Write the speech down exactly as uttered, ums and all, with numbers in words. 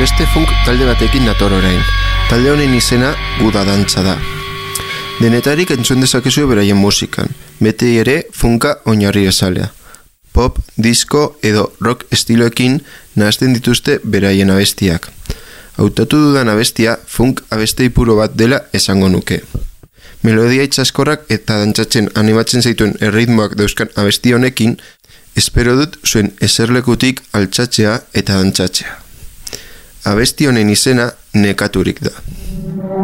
beste funk talde batekin nator orain. Talde honen izena Guda Dantza da. Denetarik entzun dezakezu beraien musikan, beti ere funka oinarri bezalea. Pop, disco edo rock estiloekin nahazten dituzte beraien abestiak. Hautatu dudan abestia funk abestei puro bat dela esango nuke. Melodia itxaskorrak eta dantzatzen animatzen zaituen erritmoak dauzkan abesti honekin, espero dut zuen eserlekutik altxatzea eta dantzatzea. Abesti honen izena Nekaturik da.